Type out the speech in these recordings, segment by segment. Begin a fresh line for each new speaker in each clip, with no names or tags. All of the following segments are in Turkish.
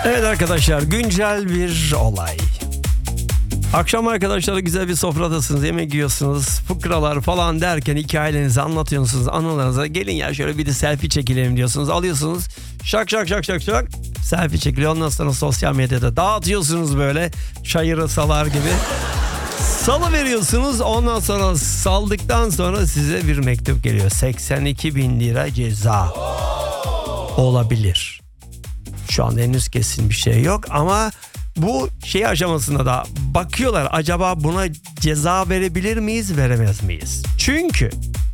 Evet arkadaşlar, güncel bir olay. Akşam arkadaşlarla güzel bir sofradasınız, yemek yiyorsunuz, fıkralar falan derken hikayelerinizi anlatıyorsunuz, anılarınıza. Gelin ya şöyle bir de selfie çekilelim diyorsunuz. Alıyorsunuz, şak selfie çekiliyor. Ondan sonra sosyal medyada dağıtıyorsunuz böyle çayırı salar gibi. Salı veriyorsunuz, ondan sonra saldıktan sonra size bir mektup geliyor. 82.000 lira ceza olabilir. Şu anda henüz kesin bir şey yok ama bu şey aşamasında da bakıyorlar, acaba buna ceza verebilir miyiz, veremez miyiz? Çünkü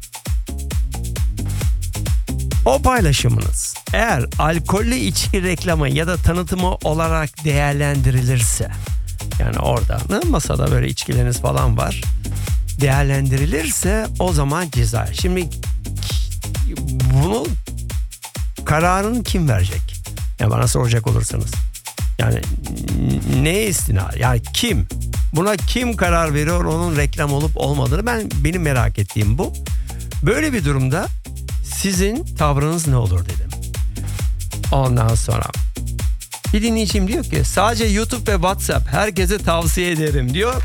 o paylaşımınız eğer alkollü içki reklamı ya da tanıtımı olarak değerlendirilirse, yani orada masada böyle içkileriniz falan var, değerlendirilirse o zaman ceza. Şimdi bunu kararını kim verecek? Yani bana soracak olursanız. Yani neye istinad? Yani kim? Buna kim karar veriyor, onun reklam olup olmadığını benim merak ettiğim bu. Böyle bir durumda sizin tavrınız ne olur dedim. Ondan sonra bir dinleyicim diyor ki sadece YouTube ve WhatsApp, herkese tavsiye ederim diyor.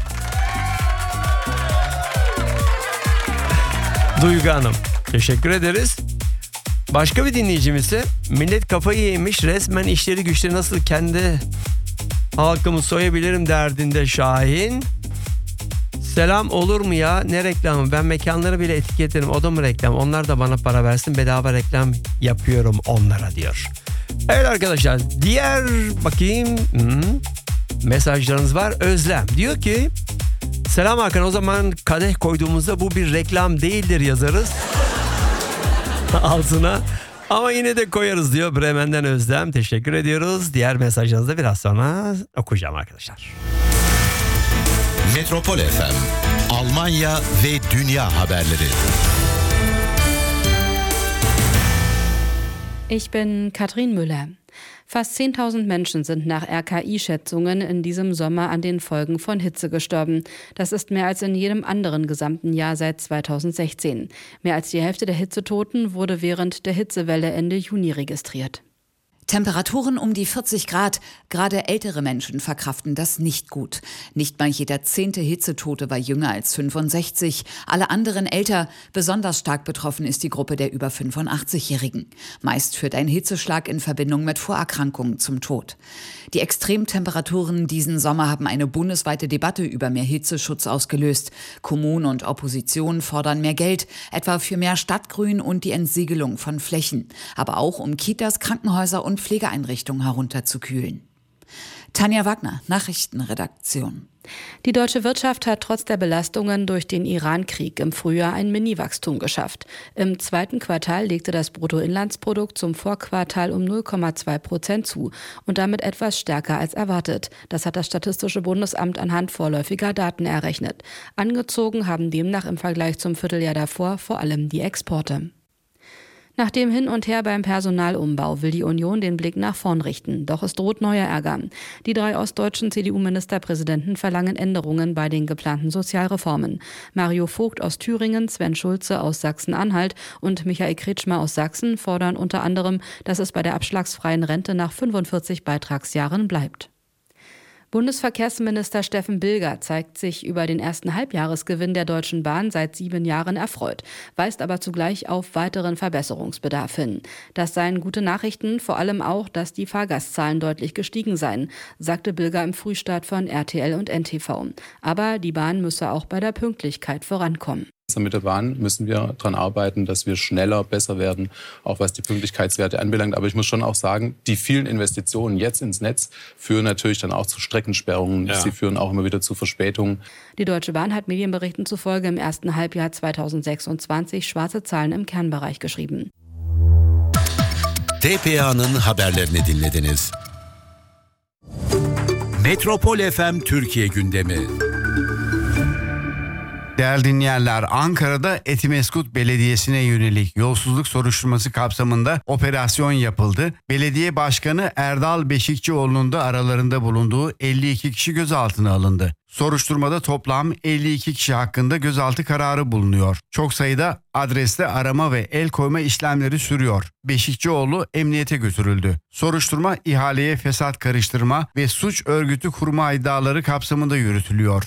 Duygu Hanım, teşekkür ederiz. Başka bir dinleyicim ise millet kafayı yemiş, resmen işleri güçleri nasıl kendi halkımı soyabilirim derdinde Şahin. Selam, olur mu ya, ne reklamı, ben mekanları bile etiketlerim, o da mı reklam, onlar da bana para versin, bedava reklam yapıyorum onlara diyor. Evet arkadaşlar, diğer bakayım mesajlarınız var. Özlem diyor ki selam Hakan, o zaman kadeh koyduğumuzda bu bir reklam değildir yazarız altına. Ama yine de koyarız diyor Bremen'den Özlem. Teşekkür ediyoruz. Diğer mesajınızı da biraz sonra okuyacağım arkadaşlar.
Metropol FM, Almanya ve dünya haberleri.
Ich bin Katrin Müller. Fast 10.000 Menschen sind nach RKI-Schätzungen in diesem Sommer an den Folgen von Hitze gestorben. Das ist mehr als in jedem anderen gesamten Jahr seit 2016. Mehr als die Hälfte der Hitzetoten wurde während der Hitzewelle Ende Juni registriert.
Temperaturen um die 40 Grad. Gerade ältere Menschen verkraften das nicht gut. Nicht mal jeder 10. Hitzetote war jünger als 65. Alle anderen älter. Besonders stark betroffen ist die Gruppe der über 85-Jährigen. Meist führt ein Hitzeschlag in Verbindung mit Vorerkrankungen zum Tod. Die Extremtemperaturen diesen Sommer haben eine bundesweite Debatte über mehr Hitzeschutz ausgelöst. Kommunen und Opposition fordern mehr Geld, etwa für mehr Stadtgrün und die Entsiegelung von Flächen. Aber auch um Kitas, Krankenhäuser und Pflegeeinrichtungen herunterzukühlen. Tanja Wagner, Nachrichtenredaktion.
Die deutsche Wirtschaft hat trotz der Belastungen durch den Iran-Krieg im Frühjahr ein Mini-Wachstum geschafft. Im zweiten Quartal legte das Bruttoinlandsprodukt zum Vorquartal um 0,2% zu und damit etwas stärker als erwartet. Das hat das Statistische Bundesamt anhand vorläufiger Daten errechnet. Angezogen haben demnach im Vergleich zum Vierteljahr davor vor allem die Exporte. Nach dem Hin und Her beim Personalumbau will die Union den Blick nach vorn richten. Doch es droht neuer Ärger. Die 3 ostdeutschen CDU-Ministerpräsidenten verlangen Änderungen bei den geplanten Sozialreformen. Mario Vogt aus Thüringen, Sven Schulze aus Sachsen-Anhalt und Michael Kretschmer aus Sachsen fordern unter anderem, dass es bei der abschlagsfreien Rente nach 45 Beitragsjahren bleibt. Bundesverkehrsminister Steffen Bilger zeigt sich über den ersten Halbjahresgewinn der Deutschen Bahn seit 7 Jahren erfreut, weist aber zugleich auf weiteren Verbesserungsbedarf hin. Das seien gute Nachrichten, vor allem auch, dass die Fahrgastzahlen deutlich gestiegen seien, sagte Bilger im Frühstart von RTL und NTV. Aber die Bahn müsse auch bei der Pünktlichkeit vorankommen.
Mit der Bahn müssen wir daran arbeiten, dass wir schneller, besser werden, auch was die Pünktlichkeitswerte anbelangt. Aber ich muss schon auch sagen, die vielen Investitionen jetzt ins Netz führen natürlich dann auch zu Streckensperrungen. Ja. Sie führen auch immer wieder zu Verspätungen.
Die Deutsche Bahn hat Medienberichten zufolge im ersten Halbjahr 2026 schwarze Zahlen im Kernbereich geschrieben.
TPA'nın haberlerini dinlediniz. Metropol FM Türkiye gündemi.
Değerli dinleyenler, Ankara'da Etimesgut Belediyesi'ne yönelik yolsuzluk soruşturması kapsamında operasyon yapıldı. Belediye Başkanı Erdal Beşikçioğlu'nun da aralarında bulunduğu 52 kişi gözaltına alındı. Soruşturmada toplam 52 kişi hakkında gözaltı kararı bulunuyor. Çok sayıda adreste arama ve el koyma işlemleri sürüyor. Beşikçioğlu emniyete götürüldü. Soruşturma ihaleye fesat karıştırma ve suç örgütü kurma iddiaları kapsamında yürütülüyor.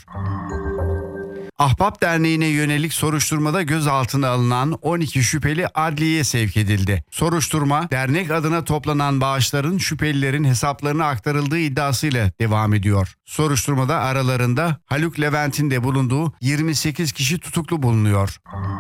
Ahbap Derneği'ne yönelik soruşturmada gözaltına alınan 12 şüpheli adliyeye sevk edildi. Soruşturma, dernek adına toplanan bağışların şüphelilerin hesaplarına aktarıldığı iddiasıyla devam ediyor. Soruşturmada aralarında Haluk Levent'in de bulunduğu 28 kişi tutuklu bulunuyor.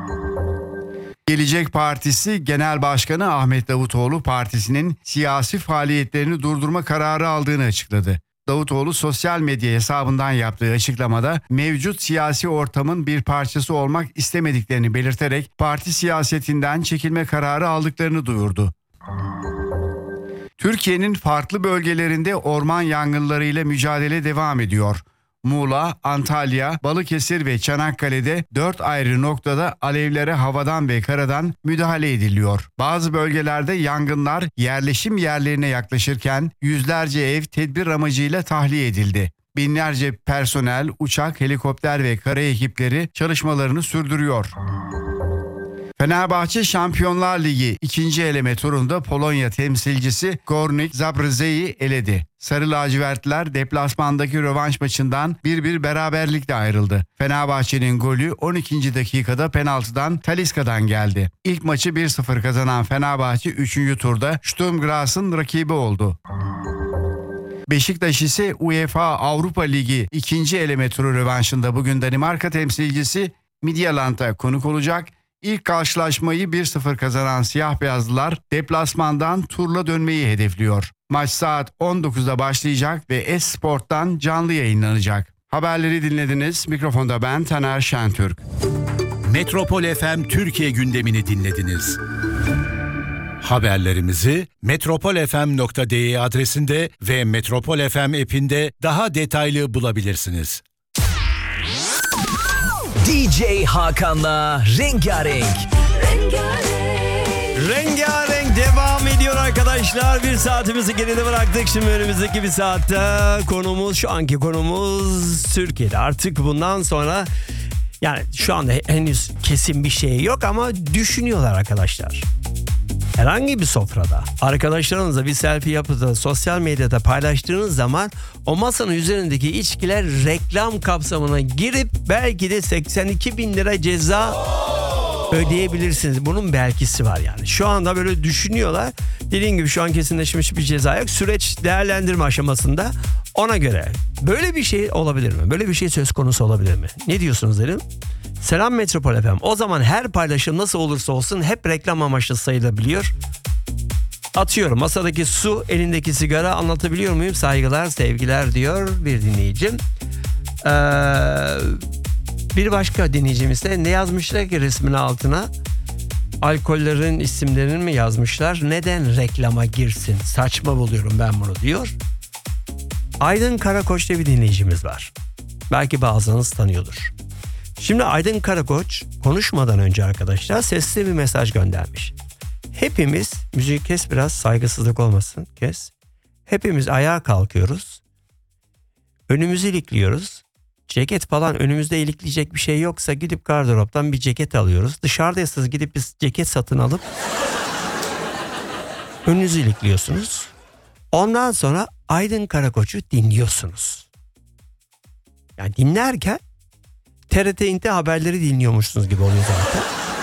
Gelecek Partisi Genel Başkanı Ahmet Davutoğlu partisinin siyasi faaliyetlerini durdurma kararı aldığını açıkladı. Davutoğlu sosyal medya hesabından yaptığı açıklamada mevcut siyasi ortamın bir parçası olmak istemediklerini belirterek parti siyasetinden çekilme kararı aldıklarını duyurdu. Türkiye'nin farklı bölgelerinde orman yangınlarıyla mücadele devam ediyor. Muğla, Antalya, Balıkesir ve Çanakkale'de 4 ayrı noktada alevlere havadan ve karadan müdahale ediliyor. Bazı bölgelerde yangınlar yerleşim yerlerine yaklaşırken yüzlerce ev tedbir amacıyla tahliye edildi. Binlerce personel, uçak, helikopter ve kara ekipleri çalışmalarını sürdürüyor. Fenerbahçe Şampiyonlar Ligi 2. eleme turunda Polonya temsilcisi Górnik Zabrze'yi eledi. Sarı lacivertler deplasmandaki rövanş maçından 1-1 beraberlikle ayrıldı. Fenerbahçe'nin golü 12. dakikada penaltıdan Talisca'dan geldi. İlk maçı 1-0 kazanan Fenerbahçe 3. turda Sturm Graz'ın rakibi oldu. Beşiktaş ise UEFA Avrupa Ligi 2. eleme turu rövanşında bugün Danimarka temsilcisi Midtjylland'a konuk olacak. İlk karşılaşmayı 1-0 kazanan siyah beyazlılar deplasmandan turla dönmeyi hedefliyor. Maç saat 19'da başlayacak ve Esport'tan canlı yayınlanacak. Haberleri dinlediniz. Mikrofonda ben Taner Şentürk.
Metropol FM Türkiye gündemini dinlediniz. Haberlerimizi metropolfm.de adresinde ve Metropol FM app'inde daha detaylı bulabilirsiniz.
DJ Hakan'la Rengarenk.
Rengarenk devam ediyor arkadaşlar. Bir saatimizi geride bıraktık. Şimdi önümüzdeki bir saatte şu anki konumuz Türkiye'de. Artık bundan sonra yani şu anda henüz kesin bir şey yok ama düşünüyorlar arkadaşlar. Herhangi bir sofrada arkadaşlarınızla bir selfie yapıp da sosyal medyada paylaştığınız zaman o masanın üzerindeki içkiler reklam kapsamına girip belki de 82 bin lira ceza ödeyebilirsiniz. Bunun belkisi var yani. Şu anda böyle düşünüyorlar. Dediğim gibi şu an kesinleşmiş bir ceza yok. Süreç değerlendirme aşamasında, ona göre. Böyle bir şey olabilir mi? Böyle bir şey söz konusu olabilir mi? Ne diyorsunuz dedim. Selam Metropol FM. O zaman her paylaşım nasıl olursa olsun hep reklam amaçlı sayılabiliyor. Atıyorum masadaki su, elindeki sigara, anlatabiliyor muyum? Saygılar, sevgiler diyor bir dinleyicim. Bir başka dinleyicimiz de ne yazmışlar ki resmin altına? Alkollerin isimlerini mi yazmışlar? Neden reklama girsin? Saçma buluyorum ben bunu diyor. Aydın Karakoç diye bir dinleyicimiz var. Belki bazılarınız tanıyordur. Şimdi Aydın Karakoç konuşmadan önce arkadaşlar sesli bir mesaj göndermiş. Hepimiz, müziği kes biraz, saygısızlık olmasın, kes. Hepimiz ayağa kalkıyoruz. Önümüzü ilikliyoruz. Ceket falan önümüzde ilikleyecek bir şey yoksa gidip gardıroptan bir ceket alıyoruz. Dışarıdaysanız gidip bir ceket satın alıp önünüzü ilikliyorsunuz. Ondan sonra Aydın Karakoç'u dinliyorsunuz. Yani dinlerken TRT İnti haberleri dinliyormuşsunuz gibi oluyor zaten.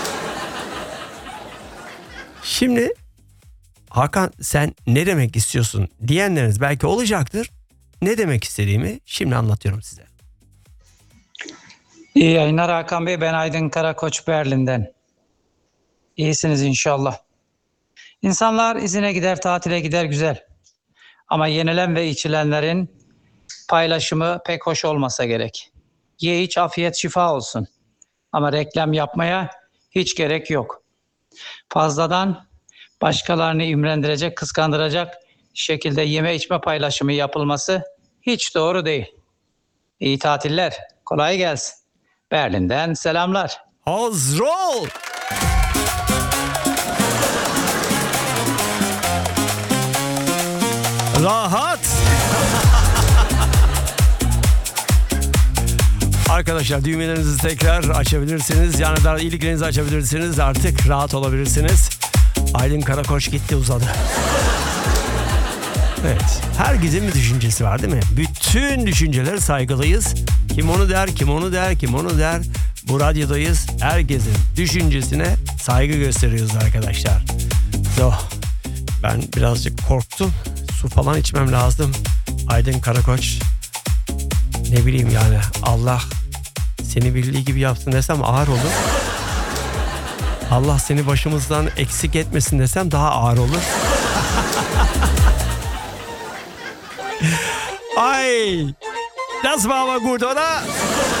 Şimdi Hakan sen ne demek istiyorsun diyenleriniz belki olacaktır. Ne demek istediğimi şimdi anlatıyorum size.
İyi yayınlar Hakan Bey. Ben Aydın Karakoç Berlin'den. İyisiniz inşallah. İnsanlar izine gider, tatile gider güzel. Ama yenilen ve içilenlerin paylaşımı pek hoş olmasa gerek. Ye iç afiyet şifa olsun. Ama reklam yapmaya hiç gerek yok. Fazladan başkalarını imrendirecek, kıskandıracak şekilde yeme içme paylaşımı yapılması hiç doğru değil. İyi tatiller, kolay gelsin. Berlin'den selamlar.
Hazrol. Rahat. Arkadaşlar düğmelerinizi tekrar açabilirsiniz. Yani daha iyiliklerinizi açabilirsiniz. Artık rahat olabilirsiniz. Aylin Karakoç gitti, uzadı. Evet. Herkesin bir düşüncesi var değil mi? Bütün düşüncelere saygılıyız. Kim onu der, kim onu der, kim onu der. Bu radyodayız. Herkesin düşüncesine saygı gösteriyoruz arkadaşlar. Ben birazcık korktum. Su falan içmem lazım. Aydın Karakoç. Ne bileyim yani, Allah seni bildiği gibi yapsın desem ağır olur. Allah seni başımızdan eksik etmesin desem daha ağır olur. Ay, das war aber gut, oder?